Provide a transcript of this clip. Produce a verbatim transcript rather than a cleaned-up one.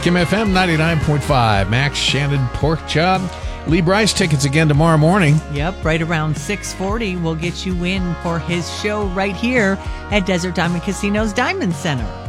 Kim F M ninety-nine point five. Max Shannon Pork Chop. Lee Bryce tickets again tomorrow morning. Yep, right around six forty. We'll get you in for his show right here at Desert Diamond Casino's Diamond Center.